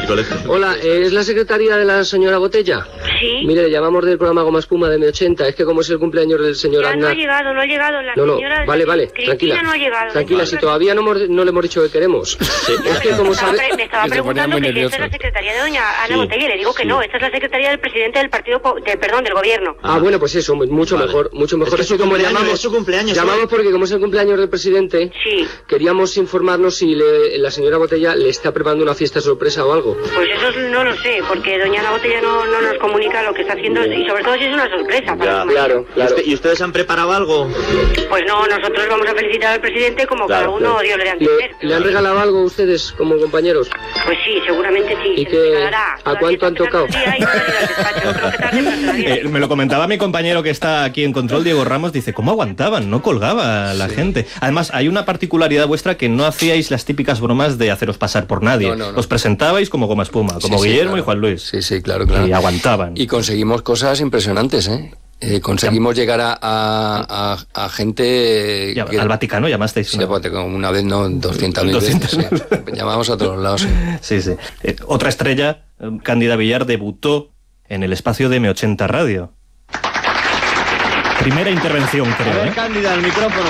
el colegio. Hola, ¿es la secretaria de la señora Botella? Sí. Mire, le llamamos del programa Goma Espuma de M80. Es que como es el cumpleaños del señor Ya Aznar... no ha llegado. La No, señora... vale, Cristina tranquila. no ha llegado. Tranquila, si todavía no le hemos dicho que queremos. Sí, es que como sabe... Me estaba preguntando que si esta es la secretaría de doña Ana Botella. Y le digo que no, esta es la secretaría del presidente del partido... del gobierno. Ah, bueno, pues eso, mucho mejor. Es que como llamamos... Es su cumpleaños. Llamamos porque como es el cumpleaños del presidente... Sí. Queríamos informarnos si la señora Botella le está preparando una fiesta sorpresa o algo. Pues eso no lo sé, porque doña Ana Botella no nos comunica lo que está haciendo y sobre todo si es una sorpresa. Para Claro. ¿Y ustedes han preparado algo? Pues no, nosotros vamos a felicitar al presidente como cada uno Dios le da a entender. ¿Le han regalado algo a ustedes como compañeros? Pues sí, seguramente sí. ¿Y a cuánto han tocado? Me lo comentaba mi compañero que está aquí en control, Diego Ramos, dice, ¿cómo aguantaban? No colgaba la gente. Además, hay una particularidad vuestra que no hacíais las típicas bromas de haceros pasar por nadie. No. Os presentabais como Goma Espuma, como Guillermo claro. y Juan Luis. Sí, claro. Y aguantaban. Y conseguimos cosas impresionantes, conseguimos llegar a gente... Al Vaticano llamasteis. Sí, una vez no, 200.000 veces. Sí. Llamamos a todos lados. Sí. Otra estrella, Cándida Villar, debutó en el espacio de M80 Radio. Primera intervención, creo. Cándida, el micrófono.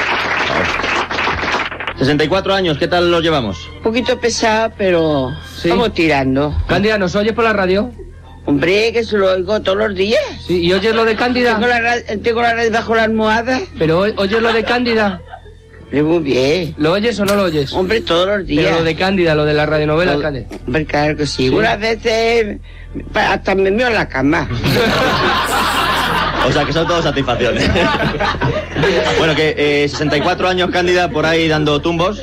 64 años, ¿qué tal lo llevamos? Un poquito pesada, pero vamos tirando. Cándida, ¿nos oyes por la radio? Hombre, que se lo oigo todos los días. Sí, ¿y oyes lo de Cándida? Tengo la radio bajo la almohada. ¿Pero oyes lo de Cándida? Muy bien. ¿Lo oyes o no lo oyes? Hombre, todos los días. Pero lo de Cándida, lo de la radionovela, Cándida. Hombre, claro que sí. Unas veces hasta me meo en la cama. O sea, que son todas satisfacciones. Bueno, que 64 años, Cándida, por ahí dando tumbos,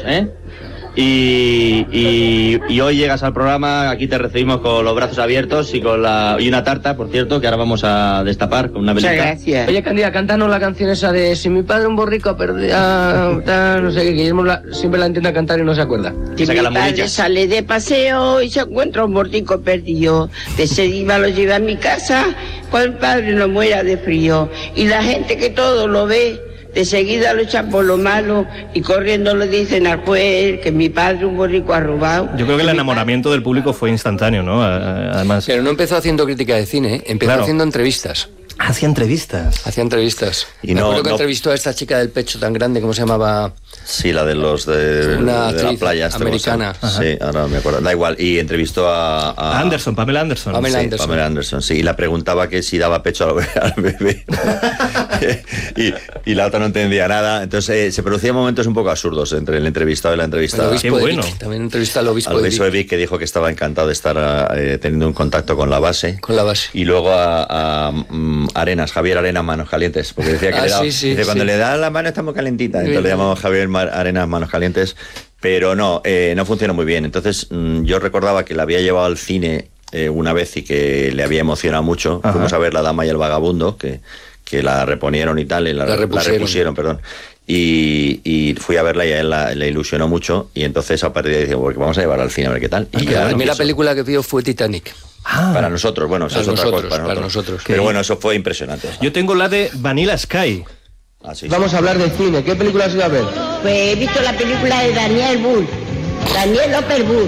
Y hoy llegas al programa, aquí te recibimos con los brazos abiertos y una tarta, por cierto, que ahora vamos a destapar con una velita. Muchas gracias. Oye, Cándida, cántanos la canción esa de Si mi padre un borrico perdía... no sé qué, Guillermo siempre la intenta cantar y no se acuerda. Si mi padre sale de paseo y se encuentra un borrico perdido, de seguida lo lleva a mi casa, cuando el padre no muera de frío. Y la gente que todo lo ve, de seguida lo echan por lo malo y corriendo le dicen al juez que mi padre un borrico ha robado. Yo creo que el enamoramiento del público fue instantáneo, ¿no? Además. Pero no empezó haciendo crítica de cine, empezó haciendo entrevistas. Hacía entrevistas. Y me acuerdo que entrevistó a esta chica del pecho tan grande, ¿cómo se llamaba? Sí, la de los de la playa americana. Sí, ahora me acuerdo. Da igual. Y entrevistó a Anderson, Pamela Anderson. Pamela Anderson, sí. Y la preguntaba que si daba pecho al bebé. y la otra no entendía nada. Entonces se producían momentos un poco absurdos entre el entrevistado y la entrevistada. Qué bueno. También entrevistó al obispo de Vic, que dijo que estaba encantado de estar teniendo un contacto con la base. Y luego a Javier Arenas Manos Calientes, porque decía que dice, cuando le da la mano está muy calentita, entonces le llamamos Javier Arenas Manos Calientes, pero no funcionó muy bien. Entonces yo recordaba que la había llevado al cine una vez y que le había emocionado mucho. Fuimos a ver La Dama y el Vagabundo, que la reponieron y tal, y la repusieron, perdón. Y fui a verla y a él le ilusionó mucho, y entonces a partir de ahí dije, porque vamos a llevarla al cine a ver qué tal. Y la primera película que vio fue Titanic. Para nosotros, bueno, eso es otra cosa. Para nosotros. Pero bueno, eso fue impresionante. Yo tengo la de Vanilla Sky. Vamos a hablar de cine. ¿Qué película has ido a ver? Pues he visto la película de Daniel López Bull.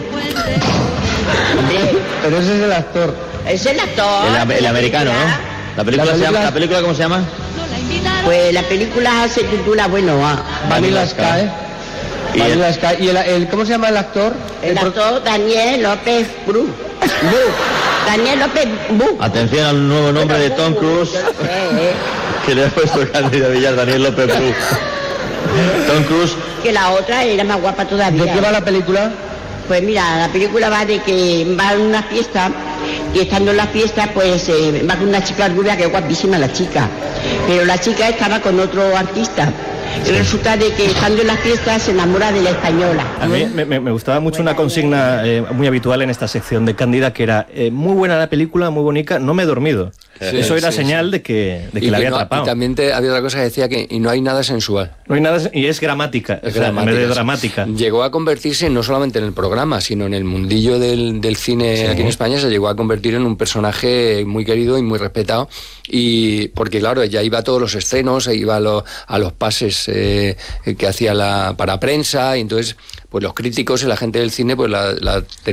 Pero ese es el actor. Es el actor. El americano, ¿no? ¿La película cómo se llama? Pues la película se titula, Vanilla Sky. Vanilla Sky. ¿Y ¿cómo se llama el actor? El actor Daniel López Bull. Daniel López Bull. Atención al nuevo nombre de Tom Cruise. Que le ha puesto Cándida Villar, Daniel López Bull. Tom Cruise. Que la otra era más guapa todavía. ¿De qué va la película? Pues mira, la película va de que va a una fiesta y estando en la fiesta pues va con una chica rubia que es guapísima la chica, pero la chica estaba con otro artista. Y resulta de que estando en la fiesta se enamora de la española. A mí me gustaba mucho una consigna muy habitual en esta sección de Cándida, que era muy buena la película, muy bonita, no me he dormido. Eso era señal de que la había atrapado. Y también había otra cosa que decía que no hay nada sensual. No hay nada, y es gramática, en vez de dramática. Llegó a convertirse no solamente en el programa, sino en el mundillo del cine aquí en España, se llegó a convertir en un personaje muy querido y muy respetado. Y porque claro, ella iba a todos los estrenos, iba a los pases que hacía para prensa, y entonces pues los críticos y la gente del cine pues la